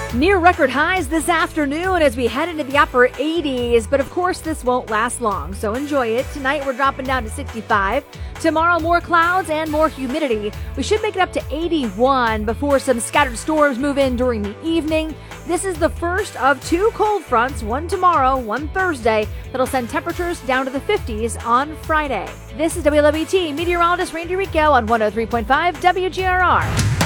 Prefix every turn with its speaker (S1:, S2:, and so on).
S1: Near record highs this afternoon as we head into the upper 80s, but of course this won't last long, so enjoy it. Tonight we're dropping down to 65. Tomorrow more clouds and more humidity. We should make it up to 81 before some scattered storms move in during the evening. This is the first of two cold fronts, one tomorrow, one Thursday, that'll send temperatures down to the 50s on Friday. This is WLWT meteorologist Randy Rico on 103.5 WGRR.